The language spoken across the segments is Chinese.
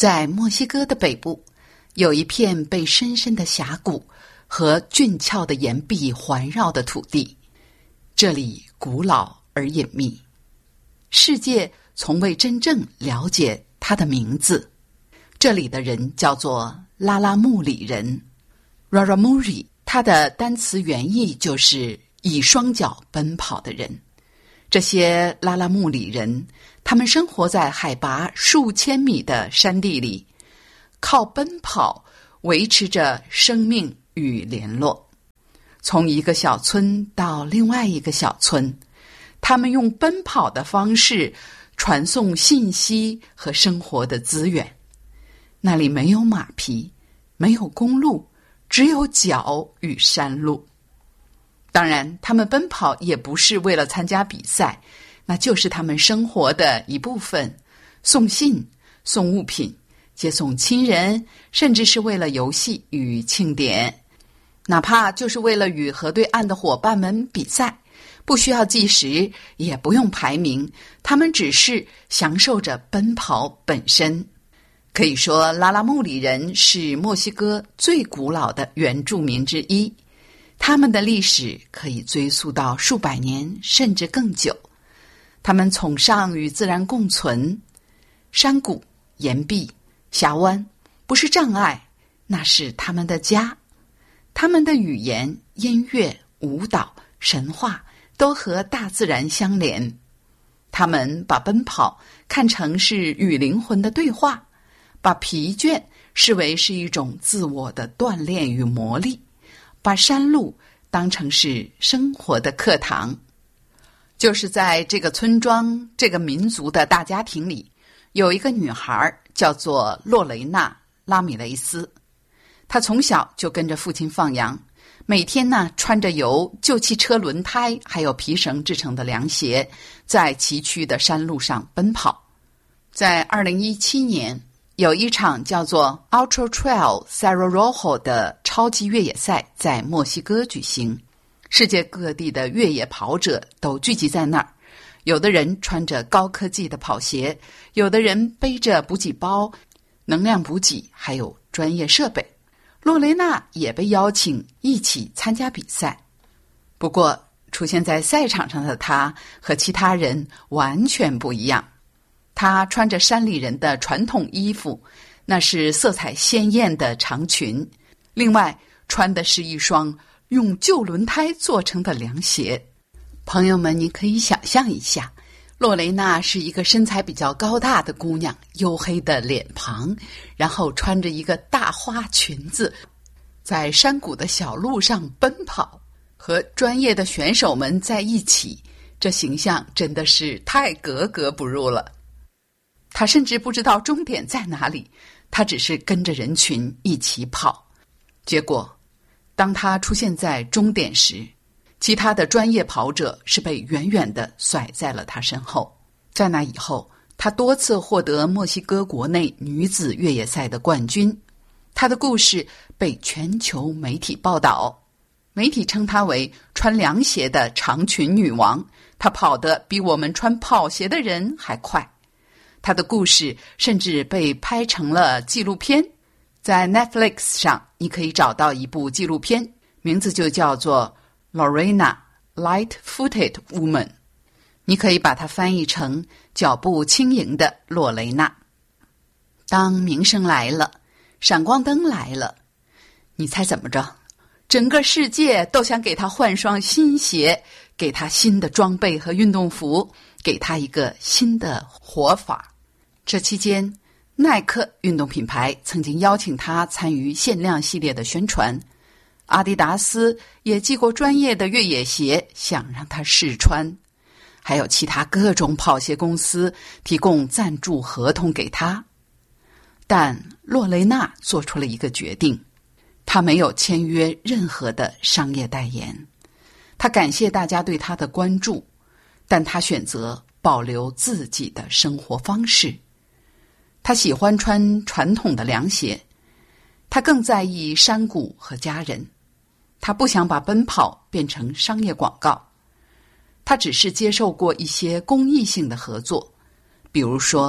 在墨西哥的北部，有一片被深深的峡谷和峻峭的岩壁环绕的土地，这里古老而隐秘，世界从未真正了解它的名字。这里的人叫做拉拉穆里人 Raramuri， 它的单词原意就是以双脚奔跑的人。这些拉拉穆里人，他们生活在海拔数千米的山地里，靠奔跑维持着生命与联络。从一个小村到另外一个小村，他们用奔跑的方式传送信息和生活的资源。那里没有马匹，没有公路，只有脚与山路。当然，他们奔跑也不是为了参加比赛，那就是他们生活的一部分。送信、送物品、接送亲人，甚至是为了游戏与庆典，哪怕就是为了与河对岸的伙伴们比赛，不需要计时，也不用排名，他们只是享受着奔跑本身。可以说，拉拉穆里人是墨西哥最古老的原住民之一，他们的历史可以追溯到数百年甚至更久。他们崇尚与自然共存，山谷、岩壁、峡湾不是障碍，那是他们的家。他们的语言、音乐、舞蹈、神话都和大自然相连。他们把奔跑看成是与灵魂的对话，把疲倦视为是一种自我的锻炼与磨砺，把山路当成是生活的课堂。就是在这个村庄、这个民族的大家庭里，有一个女孩叫做洛雷娜·拉米雷斯。她从小就跟着父亲放羊，每天呢穿着由旧汽车轮胎还有皮绳制成的凉鞋，在崎岖的山路上奔跑。在2017年，有一场叫做 Ultra Trail Cerro Rojo 的超级越野赛在墨西哥举行，世界各地的越野跑者都聚集在那儿。有的人穿着高科技的跑鞋，有的人背着补给包、能量补给还有专业设备。洛雷娜也被邀请一起参加比赛，不过出现在赛场上的她和其他人完全不一样。她穿着山里人的传统衣服，那是色彩鲜艳的长裙，另外穿的是一双用旧轮胎做成的凉鞋。朋友们，你可以想象一下，洛雷娜是一个身材比较高大的姑娘，黝黑的脸庞，然后穿着一个大花裙子，在山谷的小路上奔跑，和专业的选手们在一起，这形象真的是太格格不入了。她甚至不知道终点在哪里，她只是跟着人群一起跑。结果当她出现在终点时，其他的专业跑者是被远远地甩在了她身后。在那以后，她多次获得墨西哥国内女子越野赛的冠军。她的故事被全球媒体报道，媒体称她为穿凉鞋的长裙女王，她跑得比我们穿跑鞋的人还快。她的故事甚至被拍成了纪录片，在 Netflix 上你可以找到一部纪录片，名字就叫做 Lorena Light-Footed Woman， 你可以把它翻译成脚步轻盈的洛雷娜。当名声来了，闪光灯来了，你猜怎么着？整个世界都想给她换双新鞋，给她新的装备和运动服，给她一个新的活法。这期间，耐克运动品牌曾经邀请她参与限量系列的宣传，阿迪达斯也寄过专业的越野鞋想让她试穿，还有其他各种跑鞋公司提供赞助合同给她。但洛雷娜做出了一个决定，她没有签约任何的商业代言。她感谢大家对她的关注，但她选择保留自己的生活方式。她喜欢穿传统的凉鞋，她更在意山谷和家人。她不想把奔跑变成商业广告。她只是接受过一些公益性的合作，比如说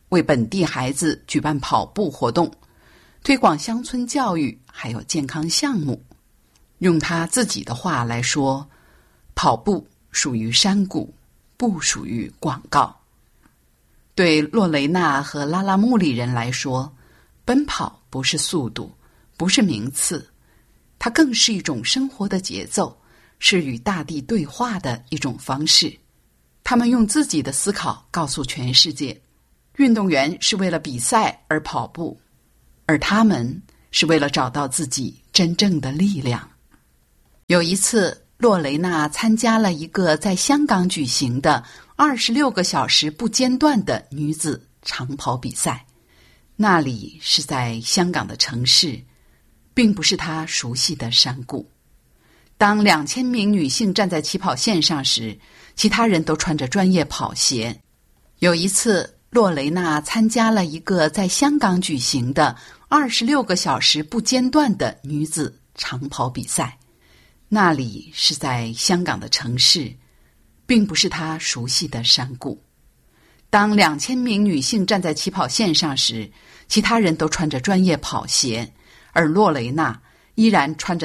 为本地孩子举办跑步活动，推广乡村教育，还有健康项目。用他自己的话来说，跑步属于山谷，不属于广告。对洛雷纳和拉拉穆里人来说，奔跑不是速度，不是名次，它更是一种生活的节奏，是与大地对话的一种方式。他们用自己的思考告诉全世界，运动员是为了比赛而跑步，而他们是为了找到自己真正的力量。有一次，洛雷纳参加了一个在香港举行的26个小时不间断的女子长跑比赛。那里是在香港的城市，并不是她熟悉的山谷。当2000名女性站在起跑线上时，其他人都穿着专业跑鞋。有一次，洛雷纳参加了一个在香港举行的26个小时不间断的女子长跑比赛。那里是在香港的城市，并不是她熟悉的山谷。当2000名女性站在起跑线上时，其他人都穿着专业跑鞋，而洛雷纳依然穿着